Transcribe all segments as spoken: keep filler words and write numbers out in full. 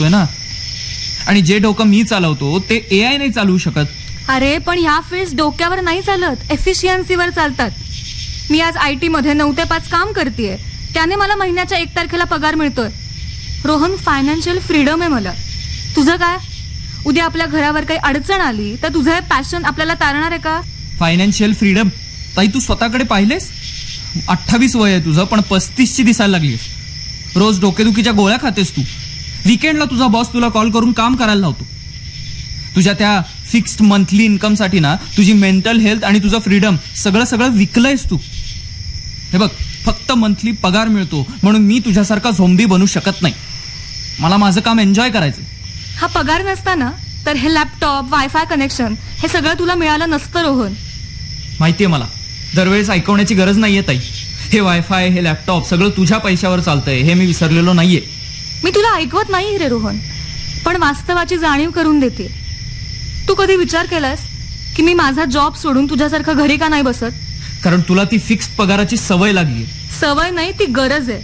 ना, आणि जे डोकं मी चालवतो ते ए आय नाही चालवू शकत. अरे पण ह्या फील्ड डोक्यावर नाही चालत, एफिशियन्सीवर चालतात. मी आज आय टी मध्ये नऊ ते पाच काम करतेय, त्याने मला महिन्याच्या एक तारखेला पगार मिळतोय. रोहन, फायनान्शियल फ्रीडम आहे मला. तुझं काय? उद्या आपल्या घरावर काही अडचण आली तर तुझं हे पॅशन आपल्याला तारणार आहे का? Financial freedom? ताई, तू स्वतःकडे पाहिलेस? अठ्ठावीस वय आहे तुझं, पण पस्तीस ची दिसायला लागलीस. रोज डोकेदुखीच्या गोळ्या खातेस तू. विकेंडला तुझा बॉस तुला कॉल करून काम करायला लावतो. तुझ्या त्या फिक्स्ड मंथली इन्कम साठी ना तुझी मेंटल हेल्थ आणि तुझं फ्रीडम सगळं सगळं विकलंयस तू. हे बघ, फक्त मंथली पगार मिळतो म्हणून मी तुझ्यासारखा झोंबी बनू शकत नाही. मला माझं काम एन्जॉय करायचं. हा पगार नसताना तर हे लॅपटॉप, वायफाय कनेक्शन हे सगळं तुला मिळालं नसतं रोहन. माहितीये मला, दरवेळेस ऐकवण्याची गरज नाहीये ताई. हे वायफाय, हे लॅपटॉप सगळं तुझ्या पैशावर चालतंय हे मी विसरलेलो नाहीये. मी तुला ऐकवत नाही रे रोहन, पण वास्तवाची जाणीव करून देते. तू कधी विचार केलास की मी माझा जॉब सोडून तुझ्यासारखं घरी का नाही बसत? कारण तुला ती फिक्स पगाराची सवय लागली. सवय नाही, ती गरज आहे.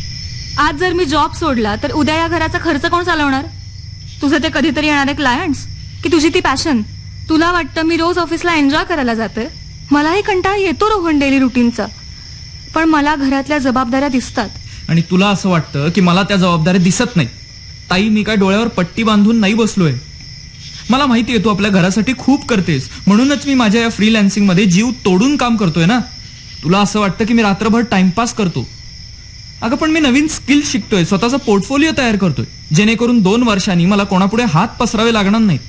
आज जर मी जॉब सोडला तर उद्या या घराचा खर्च कोण चालवणार? तुझे ते कधीतरी येणारे क्लायंट्स की तुझी ती पॅशन? तुला वाटतं मी रोज ऑफिसला एन्जॉय करायला जाते? मलाही कंटाळा येतो रोहन डेली रुटीनचा, पण मला घरातल्या जबाबदाऱ्या दिसतात. आणि तुला असं वाटतं की मला त्या जबाबदाऱ्या दिसत नाही. ताई, मी काय डोळ्यावर पट्टी बांधून नाही बसलोय. मला माहितीये तू आपल्या घरासाठी खूप करतेस, म्हणूनच मी माझ्या या फ्रीलॅन्सिंग मध्ये जीव तोडून काम करतोय ना. तुला असं वाटतं की मी रात्रभर टाइमपास करतो. अगं पण मी नवीन स्किल शिकतोय, स्वतःचा पोर्टफोलिओ तयार करतोय, जेणेकरून दोन वर्षांनी मला कोणापुढे हात पसरावे लागणार नाहीत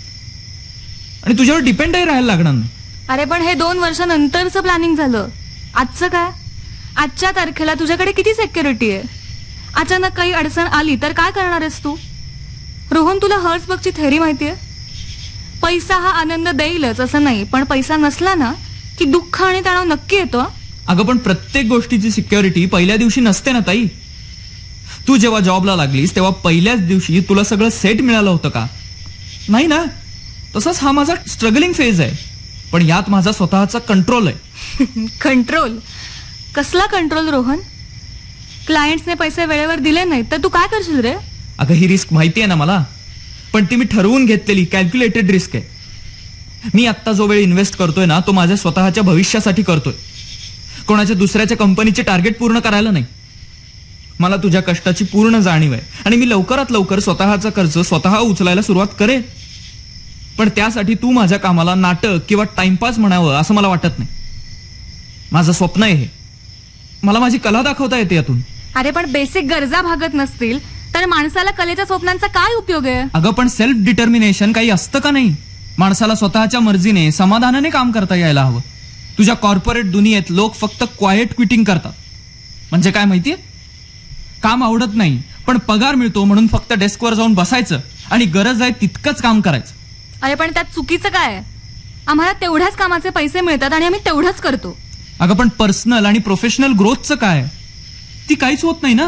आणि तुझ्यावर डिपेंडही राहायला लागणार नाही. अरे पण हे दोन वर्षानंतरचं प्लॅनिंग झालं. आजचं काय? आजच्या तारखेला तुझ्याकडे किती सिक्युरिटी आहे? अचानक काही अडचण आली तर काय करणार आहेस तू? रोहन, तुला हर्ट्सबर्गची थेअरी माहितीये? पैसा हा आनंद देईलच असं नाही, पण पैसा नसला ना की दुःख आणि तणाव नक्की येतो. अगं पण प्रत्येक गोष्टीची सिक्युरिटी पहिल्या दिवशी नसते ना ताई. तू जेव्हा जॉबला लागलीस तेव्हा पहिल्याच दिवशी तुला सगळं सेट मिळालं होतं का? नाही ना. तसंच हा माझा स्ट्रगलिंग फेज आहे, पण यात माझा स्वतःचा कंट्रोल आहे. कंट्रोल? कसला कंट्रोल रोहन? क्लायंट्सने पैसे वेळेवर दिले नाहीत तर तू काय करशील रे? अगं ही रिस्क माहिती आहे ना मला, पण ती मी ठरवून घेतलेली कॅल्क्युलेटेड रिस्क आहे. मी आत्ता जो वेळ इन्व्हेस्ट करतोय ना तो माझ्या स्वतःच्या भविष्यासाठी करतोय, कोणाच्या दुसऱ्याच्या कंपनीचे टार्गेट पूर्ण करायला नाही. मला तुझ्या कष्टाची पूर्ण जाणीव आहे आणि मी लवकरात लवकर स्वतःचा कर्ज स्वतः उचलायला सुरुवात करेन. पण त्यासाठी तू माझ्या कामाला नाटक किंवा टाइमपास म्हणावं असं मला वाटत नाही. माझं स्वप्न आहे हे. मला माझी कला दाखवता येते यातून. अरे पण बेसिक गरजा भागत नसतील तर माणसाला कलेच्या स्वप्नांचा काय उपयोग आहे? अगं पण सेल्फ डिटर्मिनेशन काही असतं का नाही? माणसाला स्वतःच्या मर्जीने समाधानाने काम करता यायला हवं. तुझ्या कॉर्पोरेट दुनियेत लोक फक्त क्वायट क्विटिंग करतात. म्हणजे काय माहितीये? काम आवडत नाही पण पगार मिळतो म्हणून फक्त डेस्कवर जाऊन बसायचं आणि गरज आहे तितकंच काम करायचं. अरे पण त्यात चुकीचं काय आहे? आम्हाला तेवढ्याच कामाचे पैसे मिळतात आणि आम्ही तेवढंच करतो. अगं पण पर्सनल आणि प्रोफेशनल ग्रोथचं काय? ती काहीच होत नाही ना.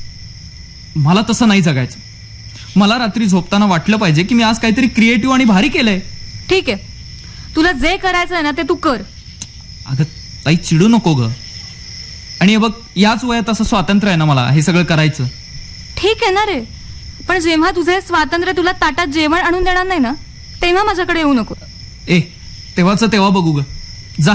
मला तसं नाही जगायचं. मला रात्री झोपताना वाटलं पाहिजे की मी आज काहीतरी क्रिएटिव्ह आणि भारी केलंय. ठीक आहे, तुला जे करायचं आहे ना ते तू कर. अगं ताई, चिडू नको ग. आणि हे बघ, याच वयात असं स्वातंत्र्य आहे ना मला हे सगळं करायचं. ठीक आहे ना रे, पण जेव्हा तुझे स्वातंत्र्य तुला ताटात जेवण आणून देणार नाही ना तेव्हा माझ्याकडे येऊ नको. ए, तेव्हाच तेव्हा बघू ग. जा.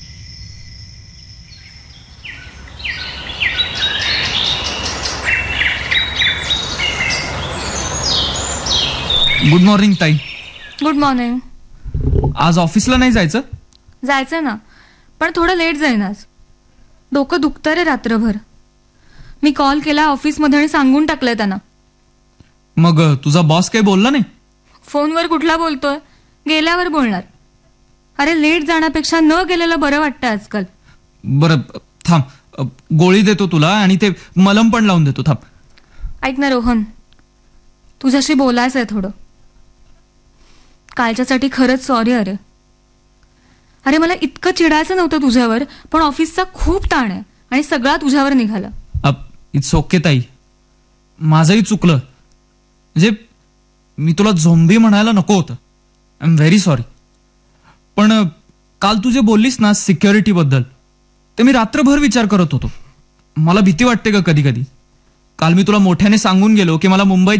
गुड मॉर्निंग ताई. Good morning. आज ऑफिसला नाही जायचं? जायचं ना, पण थोडं लेट जाईन आज. डोकं दुखतं रे रात्रभर. मी कॉल केला ऑफिसमध्ये आणि सांगून टाकलंय त्यांना. मग तुझा बॉस काही बोलला नाही? फोनवर कुठला बोलतोय, गेल्यावर बोलणार. अरे लेट जाण्यापेक्षा न गेलेलं बरं वाटतं आजकाल. बरं थांब, गोळी देतो तुला आणि ते मलम पण लावून देतो. थांब. ऐक ना रोहन, तुझ्याशी बोलायचं आहे थोडं. कालच्यासाठी खरंच सॉरी. अरे अरे मला इतकं चिडायचं नव्हतं तुझ्यावर, पण ऑफिसचा खूप ताण आहे आणि सगळा तुझ्यावर निघाला. इट्स ओके ताई, माझंही चुकलं. म्हणजे मी तुला झोंबी म्हणायला नको होतं. I am very sorry. पण काल तू जे बोललीस ना सिक्युरिटी बद्दल, ते मी रात्रभर विचार करत होतो. मला भीती वाटते का कधी कधी. काल मी तुला मोठ्याने सांगून गेलो की मला मुंबईत